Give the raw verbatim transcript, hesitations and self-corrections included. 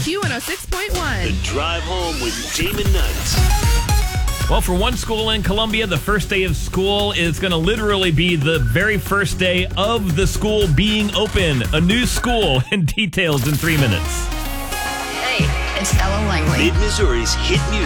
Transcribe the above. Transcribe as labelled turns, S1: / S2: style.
S1: Q one oh six point one.
S2: The Drive Home with Damon Nutt.
S3: Well, for one school in Columbia, the first day of school is going to literally be the very first day of the school being open. A new school and details in three minutes.
S4: Hey, it's Ella Langley.
S2: Mid-Missouri's hit music.